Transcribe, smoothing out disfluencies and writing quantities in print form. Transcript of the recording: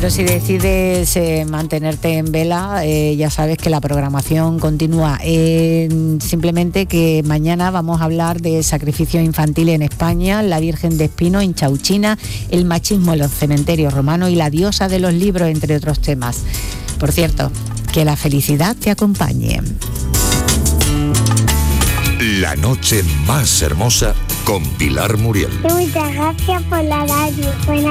Pero si decides mantenerte en vela, ya sabes que la programación continúa. Simplemente que mañana vamos a hablar de sacrificio infantil en España, la Virgen de Espino en Chauchina, el machismo en los cementerios romanos y la diosa de los libros, entre otros temas. Por cierto, que la felicidad te acompañe. La noche más hermosa con Pilar Muriel. Muchas gracias por la radio. Buenas